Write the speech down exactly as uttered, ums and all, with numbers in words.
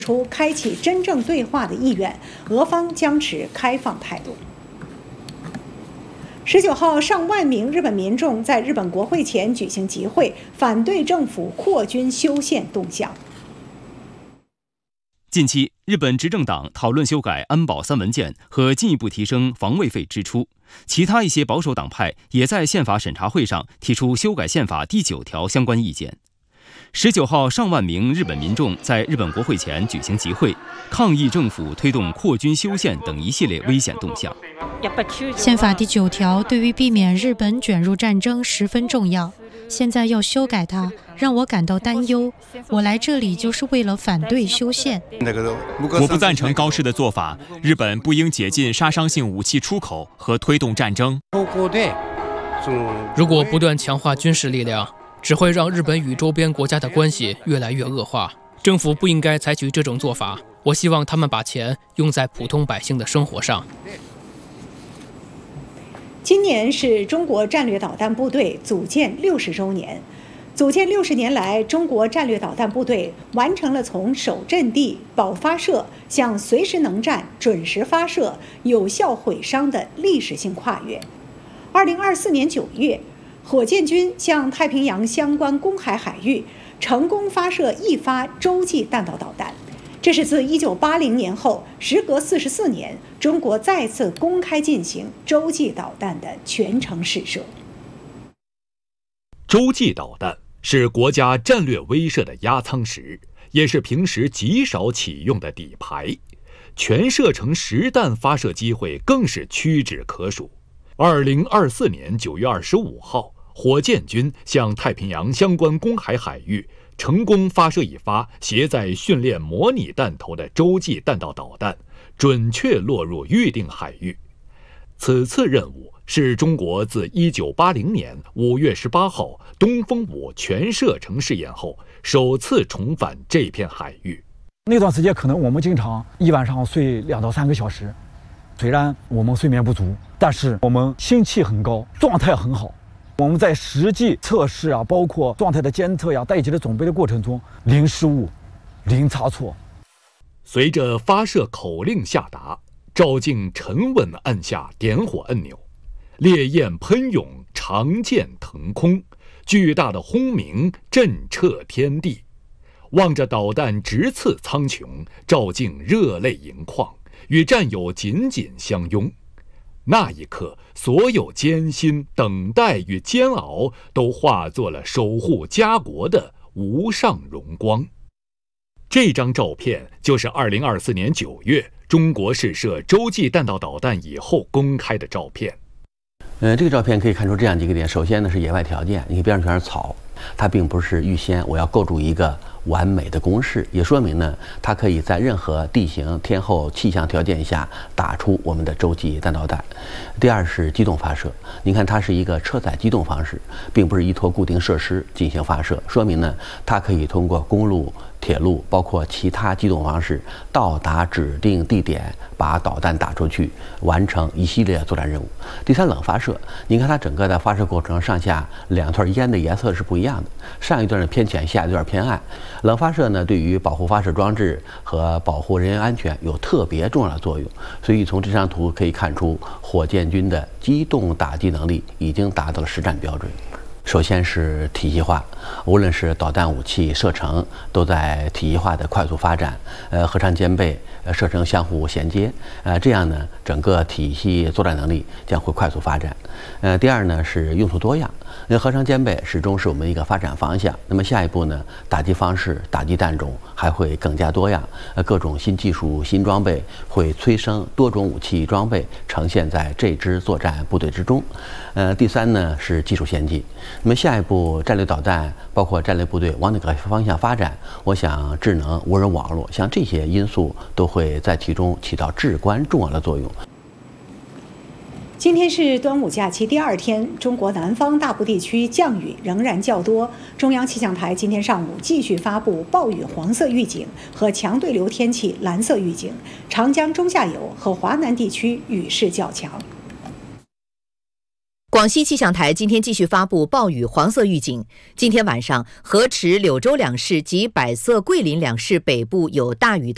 出开启真正对话的意愿，俄方将持开放态度。十九号，上万名日本民众在日本国会前举行集会，反对政府扩军修宪动向。 近期，日本执政党讨论修改安保三文件和进一步提升防卫费支出，其他一些保守党派也在宪法审查会上提出修改宪法第九条相关意见。十九号，上万名日本民众在日本国会前举行集会，抗议政府推动扩军修宪等一系列危险动向。 宪法第九条对于避免日本卷入战争十分重要，现在要修改它，让我感到担忧。我来这里就是为了反对修宪。 我不赞成高市的做法，日本不应解禁杀伤性武器出口和推动战争。 如果不断强化军事力量，只会让日本与周边国家的关系越来越恶化。政府不应该采取这种做法。我希望他们把钱用在普通百姓的生活上。 今年是中国战略导弹部队组建六十周年。组建六十年来，中国战略导弹部队完成了从守阵地、保发射向随时能战、准时发射、有效毁伤的历史性跨越。二零二四年九月，火箭军向太平洋相关公海海域成功发射一发洲际弹道导弹，这是自一九八零年后，时隔四十四年，中国再次公开进行洲际导弹的全程试射。 洲际导弹是国家战略威慑的压舱石，也是平时极少启用的底牌，全射程实弹发射机会更是屈指可数。二零二四年九月二十五号，火箭军向太平洋相关公海海域成功发射一发携载训练模拟弹头的洲际弹道导弹，准确落入预定海域。此次任务是中国自一九八零年五月十八号东风五全射程试验后首次重返这片海域。 那段时间可能我们经常一晚上睡两到三个小时，虽然我们睡眠不足，但是我们心气很高，状态很好。我们在实际测试啊，包括状态的监测呀、待机的准备的过程中，零失误，零差错。 随着发射口令下达，赵静沉稳按下点火按钮，烈焰喷涌，长剑腾空，巨大的轰鸣震彻天地。望着导弹直刺苍穹，赵静热泪盈眶，与战友紧紧相拥。那一刻，所有艰辛、等待与煎熬都化作了守护家国的无上荣光。这张照片就是二零二四年九月中国试射洲际弹道导弹以后公开的照片。 呃，这个照片可以看出这样几个点。首先呢是野外条件，你看边上全是草，它并不是预先我要构筑一个完美的工事，也说明呢它可以在任何地形、天候、气象条件下打出我们的洲际弹道弹。第二是机动发射，您看它是一个车载机动方式，并不是依托固定设施进行发射，说明呢它可以通过公路、铁路包括其他机动方式到达指定地点，把导弹打出去，完成一系列作战任务。第三，冷发射，您看它整个的发射过程上下两团烟的颜色是不一样的，上一段是偏浅，下一段偏暗。冷发射呢对于保护发射装置和保护人员安全有特别重要的作用，所以从这张图可以看出火箭军的机动打击能力已经达到了实战标准。首先是体系化，无论是导弹武器射程都在体系化的快速发展，呃，核常兼备，呃，射程相互衔接，呃，这样呢，整个体系作战能力将会快速发展。呃，第二呢是用途多样，那核常兼备始终是我们一个发展方向。那么下一步呢，打击方式、打击弹种还会更加多样，呃，各种新技术、新装备会催生多种武器装备呈现在这支作战部队之中。呃，第三呢是技术先进。那么下一步战略导弹包括战略部队往哪个方向发展，我想智能、无人网络像这些因素都会在其中起到至关重要的作用。 今天是端午假期第二天，中国南方大部地区降雨仍然较多。中央气象台今天上午继续发布暴雨黄色预警和强对流天气蓝色预警，长江中下游和华南地区雨势较强。 广西气象台今天继续发布暴雨黄色预警。今天晚上，河池、柳州两市及百色、桂林两市北部有大雨到